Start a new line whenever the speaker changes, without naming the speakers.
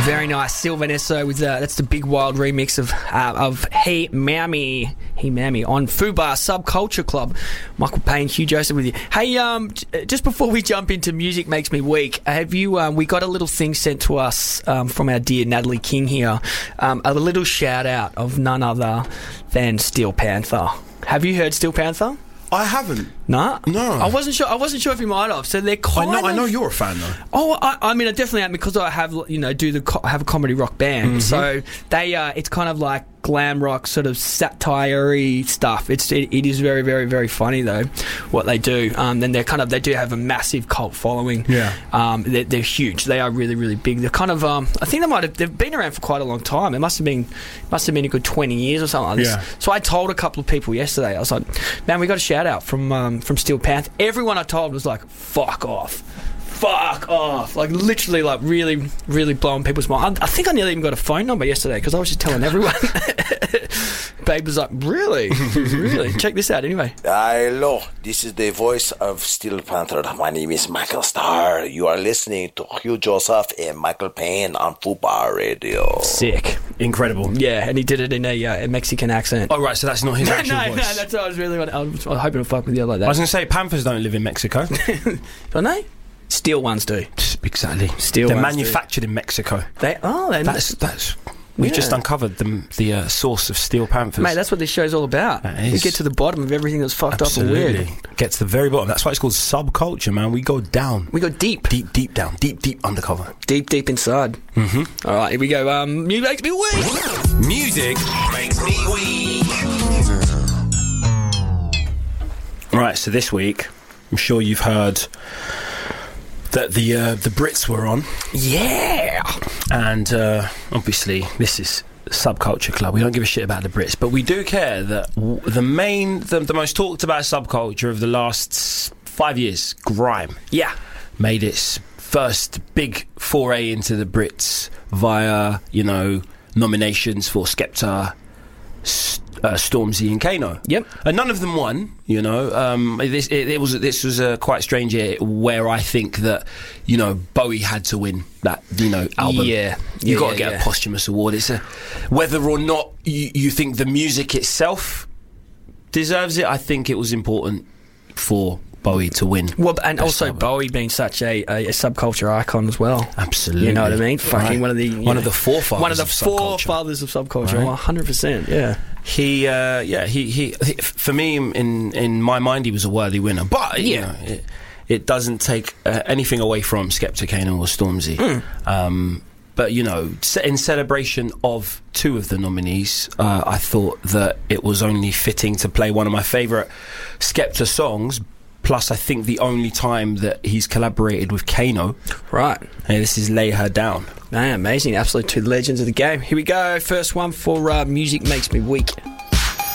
Very nice. Sylvanesso with that's the Big Wild remix of Hey Mammy on Fubar Subculture Club. Michael Payne, Hugh Joseph with you. Hey, just before we jump into Music Makes Me Weak, have you? We got a little thing sent to us from our dear Natalie King here. A little shout out of none other than Steel Panther. Have you heard Steel Panther?
I haven't.
Nah?
No.
I wasn't sure if you might have. So they're kind of...
I know you're a fan, though.
Oh, I mean, I definitely am, because I have, have a comedy rock band. Mm-hmm. So they, it's kind of like glam rock, sort of satire-y stuff. It is very, very, very funny, though, what they do. Then they do have a massive cult following.
Yeah.
They're huge. They are really, really big. They're kind of, I think they've been around for quite a long time. It must have been a good 20 years or something like this.
Yeah.
So I told a couple of people yesterday, I was like, man, we got a shout out from Steel Panther. Everyone I told was like, fuck off, like literally, like really, really blowing people's mind. I think I nearly even got a phone number yesterday because I was just telling everyone. Babe was like, really? Check this out anyway.
Hello, this is the voice of Steel Panther. My name is Michael Starr. You are listening to Hugh Joseph and Michael Payne on Fubar Radio.
Sick.
Incredible.
Yeah, and he did it in a Mexican accent.
Oh, right, so that's not his actual voice.
No, that's what I was hoping to fuck with you like that.
I was going to say, Panthers don't live in Mexico.
Don't they? Steel ones do.
Exactly.
Steel
They're
ones
manufactured in Mexico.
That's...
We've just uncovered the source of Steel Panthers.
Mate, that's what this show's all about. We get to the bottom of everything that's fucked up and weird.
Get to the very bottom. That's why it's called subculture, man. We go down.
We go deep.
Deep down. Deep undercover.
Deep inside.
Mm-hmm.
All right, here we go. Music makes me weak.
Music makes me weak.
Right, so this week, I'm sure you've heard that the Brits were on.
Yeah.
And obviously, this is Subculture Club. We don't give a shit about the Brits, but we do care that the most talked about subculture of the last 5 years, grime, made its first big foray into the Brits via, nominations for Skepta, Stormzy and Kano.
Yep.
And none of them won, This was a quite strange year where I think that, Bowie had to win that, album.
Yeah.
You got to get a posthumous award. It's whether or not you think the music itself deserves it, I think it was important for Bowie to win.
Well, and also Bowie being such a subculture icon as well.
Absolutely.
You know what I mean? Fucking
right.
one of the
forefathers
of subculture. Right. 100%. Yeah.
He for me, in my mind, he was a worthy winner. But it doesn't take anything away from Skepta, Kano or Stormzy. But in celebration of two of the nominees, I thought that it was only fitting to play one of my favourite Skepta songs. Plus, I think the only time that he's collaborated with Kano.
Right.
And this is Lay Her Down.
Man, amazing. Absolute two legends of the game. Here we go. First one for Music Makes Me Weak.